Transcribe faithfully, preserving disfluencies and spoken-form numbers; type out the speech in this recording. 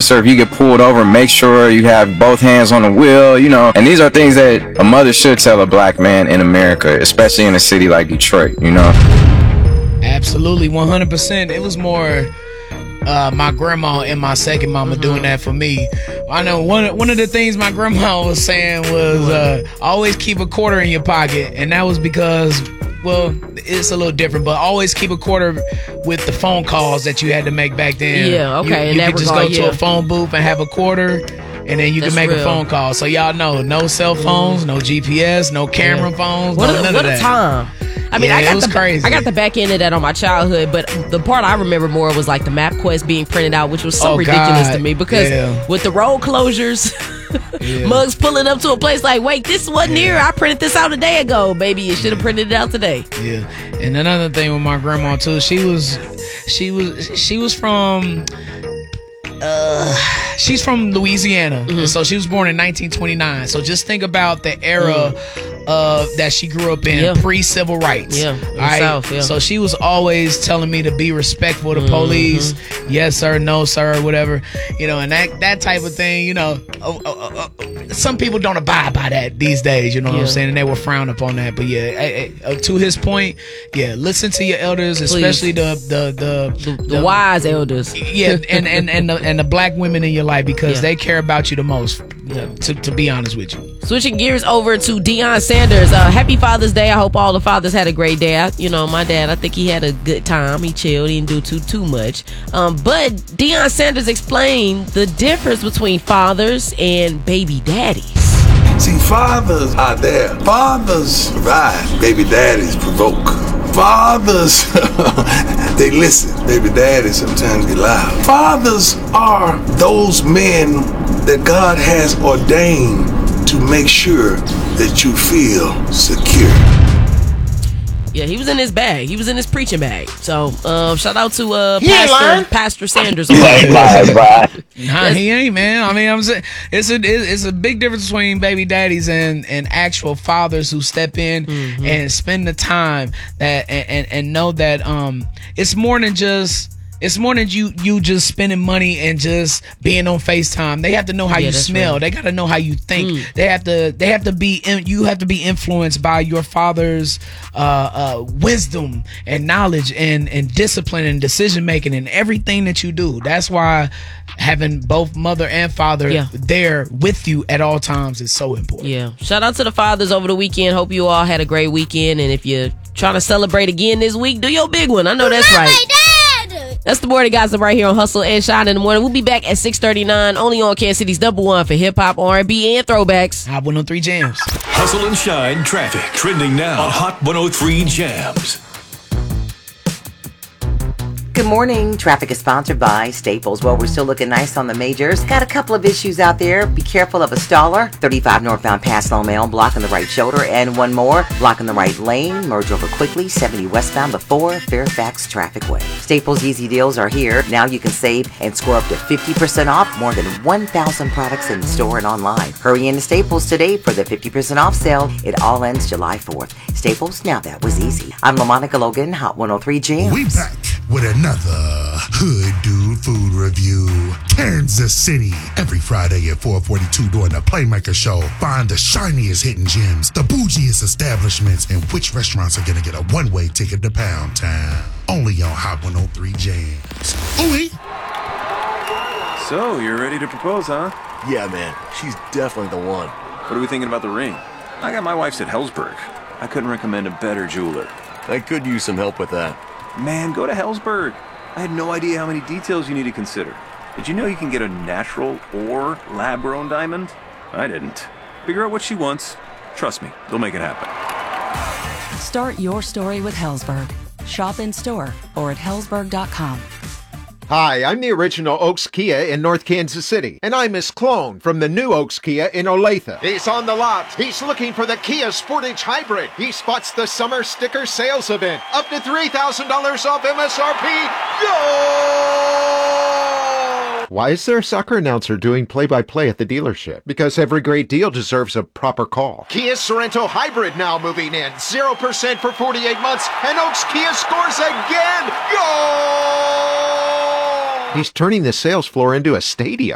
officer, if you get pulled over, make sure you have both hands on the wheel, you know. And these are things that a mother should tell a black man in America, especially in a city like Detroit, you know. Absolutely, one hundred percent. It was more uh, my grandma and my second mama mm-hmm. doing that for me. I know one one of the things my grandma was saying was uh, always keep a quarter in your pocket, and that was because, well, it's a little different, but always keep a quarter with the phone calls that you had to make back then. Yeah, okay. You, you could just regard, go yeah. to a phone booth and have a quarter, and then you That's can make real. a phone call. So y'all know, no cell phones, no G P S, no camera yeah. phones, what no a, none what of a that. time. I mean, yeah, I got it was the crazy. I got the back end of that on my childhood, but the part I remember more was like the MapQuest being printed out, which was so Oh, ridiculous God. to me because Yeah. with the road closures, Yeah. mugs pulling up to a place like, wait, this wasn't Yeah. here. I printed this out a day ago. Baby, you should have printed it out today. Yeah, and another thing with my grandma too, she was, she was, she was from, uh, she's from Louisiana, Mm-hmm. so she was born in nineteen twenty-nine. So just think about the era Mm. uh, that she grew up in, Yeah. pre-civil rights. Yeah, in the South, yeah. So she was always telling me to be respectful to Mm-hmm. police. Yes, sir. No, sir. Whatever. You know, and that that type of thing. You know, uh, uh, uh, uh, some people don't abide by that these days. You know what Yeah. I'm saying? And they were frowned upon that. But yeah, I, I, uh, to his point, yeah, listen to your elders, especially the the the, The, the wise elders. yeah, and and and the, and the black women in your life, because Yeah. they care about you the most. You know, to to be honest with you. Switching gears over to Deion Sanders. Uh, happy Father's Day. I hope all the fathers had a great day. I, you know, my dad, I think he had a good time. He chilled. He didn't do too too much. Um, but Deion Sanders explained the difference between fathers and baby daddies. See, fathers are there. Fathers provide. Baby daddies provoke. Fathers, they listen. Baby daddies sometimes get loud. Fathers are those men that God has ordained to make sure that you feel secure. Yeah, he was in his bag. He was in his preaching bag. So, uh, shout out to uh, He ain't lying. Pastor, Pastor Sanders. You ain't lying, Brian. Nah, he ain't, man. I mean, I'm saying it's a it's a big difference between baby daddies and, and actual fathers who step in Mm-hmm. and spend the time that and, and, and know that um it's more than just. It's more than you you just spending money and just being on FaceTime. They have to know how Yeah, you that's smell. right. They got to know how you think. Mm. They have to they have to be in, you have to be influenced by your father's uh, uh, wisdom and knowledge and and discipline and decision making and everything that you do. That's why having both mother and father Yeah. there with you at all times is so important. Yeah. Shout out to the fathers over the weekend. Hope you all had a great weekend. And if you're trying to celebrate again this week, do your big one. I know that's right. That's the morning gossip right here on Hustle and Shine in the morning. We'll be back at six thirty-nine, only on Kansas City's number one for hip hop, R and B, and throwbacks. Hot one oh three Jams. Hustle and Shine traffic trending now on Hot one oh three Jams. Good morning. Traffic is sponsored by Staples. Well, we're still looking nice on the majors. Got a couple of issues out there. Be careful of a staller. thirty-five northbound past Longmont, blocking the right shoulder. And one more, blocking the right lane. Merge over quickly. seventy westbound before Fairfax Traffic Way. Staples Easy Deals are here. Now you can save and score up to fifty percent off more than one thousand products in the store and online. Hurry into Staples today for the fifty percent off sale. It all ends July fourth. Staples, now that was easy. I'm LaMonica Logan, Hot one oh three Jams. We back with another Hood Dude Food Review. Kansas City. Every Friday at four forty-two during the Playmaker Show. Find the shiniest hidden gems, the bougiest establishments, and which restaurants are going to get a one-way ticket to Pound Town. Only on Hot one oh three Jams. Ooh. So, you're ready to propose, huh? Yeah, man. She's definitely the one. What are we thinking about the ring? I got my wife's at Hellsberg. I couldn't recommend a better jeweler. I could use some help with that. Man, go to Hellsberg. I had no idea how many details you need to consider. Did you know you can get a natural or lab-grown diamond? I didn't. Figure out what she wants. Trust me, they'll make it happen. Start your story with Hellsberg. Shop in store or at hellsberg dot com. Hi, I'm the original Oaks Kia in North Kansas City, and I'm Miss Clone from the new Oaks Kia in Olathe. He's on the lot. He's looking for the Kia Sportage Hybrid. He spots the summer sticker sales event. Up to three thousand dollars off M S R P. Go! Why is there a soccer announcer doing play-by-play at the dealership? Because every great deal deserves a proper call. Kia Sorento Hybrid now moving in. zero percent for forty-eight months, and Oaks Kia scores again. Go! He's turning the sales floor into a stadium.